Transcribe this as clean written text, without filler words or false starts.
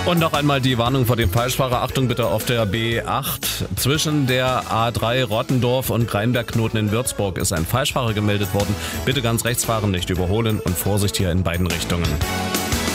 Und noch einmal die Warnung vor dem Falschfahrer. Achtung bitte auf der B8. Zwischen der A3 Rottendorf und Greinberg-Knoten in Würzburg ist ein Falschfahrer gemeldet worden. Bitte ganz rechts fahren, nicht überholen und Vorsicht hier in beiden Richtungen.